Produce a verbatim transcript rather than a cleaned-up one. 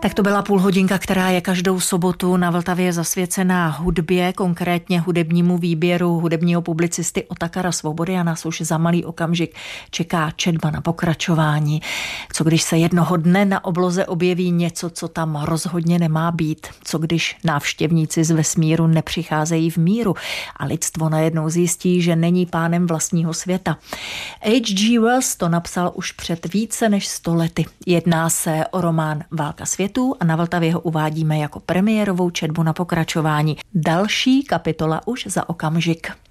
Tak to byla půlhodinka, která je každou sobotu na Vltavě zasvěcená hudbě, konkrétně hudebnímu výběru hudebního publicisty Otakara Svobody a nás už za malý okamžik čeká četba na pokračování. Co když se jednoho dne na obloze objeví něco, co tam rozhodně nemá být? Co když návštěvníci z vesmíru nepřicházejí v míru a lidstvo najednou zjistí, že není pánem vlastního světa? H G Wells to napsal už před více než sto lety. Jedná se o román Válka světů a na Vltavě ho uvádíme jako premiérovou četbu na pokračování. Další kapitola už za okamžik.